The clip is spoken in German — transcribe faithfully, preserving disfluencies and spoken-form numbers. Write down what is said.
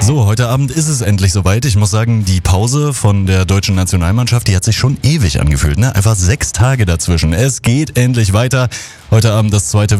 So, heute Abend ist es endlich soweit. Ich muss sagen, die Pause von der deutschen Nationalmannschaft, die hat sich schon ewig angefühlt, ne? Einfach sechs Tage dazwischen. Es geht endlich weiter. Heute Abend das zweite